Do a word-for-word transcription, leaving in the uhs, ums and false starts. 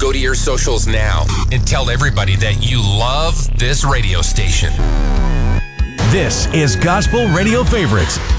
Go to your socials now and tell everybody that you love this radio station. This is Gospel Radio Favorites